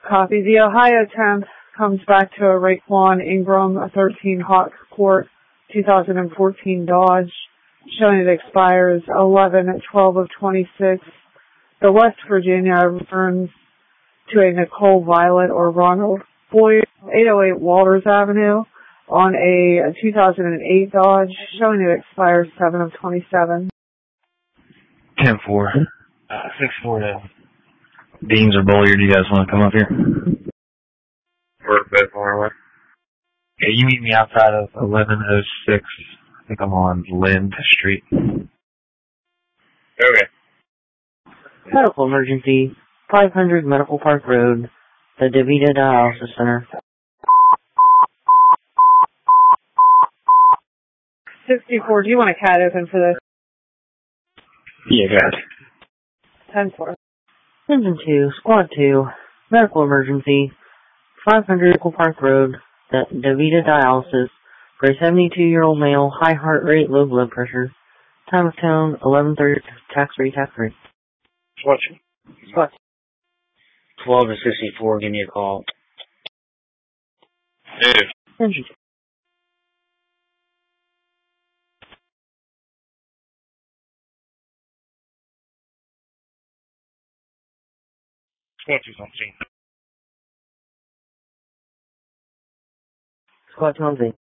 Copy. The Ohio 10th comes back to a Raekwon Ingram, a 13 Hawk Court 2014 Dodge, showing it expires 11/12 of 26. The West Virginia returns to a Nicole Violet or Ronald Boyd, 808 Walters Avenue, on a 2008 Dodge, showing it expires 7 of 27. 10-4. 6-4 to Deans or Bulliard. Do you guys want to come up here? We're a bit more away. Yeah, you meet me outside of 1106. I think I'm on Lind Street. Okay. Medical emergency, 500 Medical Park Road, the DeVita Dialysis Center. 64, do you want a CAT open for this? Yeah, go ahead. 10-4. Engine 2, Squad 2, medical emergency, 500 Medical Park Road, the DeVita Dialysis, for a 72-year-old male, high heart rate, low blood pressure. Time of tone, 11:30, tax-free. Swatch. 12 to 64, give me a call. Native. Engine 2. Swatch is on scene. Squad 2 on scene.